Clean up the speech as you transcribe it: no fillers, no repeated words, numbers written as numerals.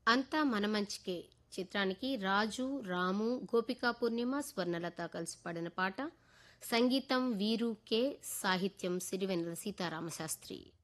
అంతా మన మంచికే చిత్రానికి రాజు, రాము, గోపికా పూర్ణిమ, స్వర్ణలత కలిసి పాడిన పాట. సంగీతం వీరు కె, సాహిత్యం సిరివెన్నెల సీతారామశాస్త్రి.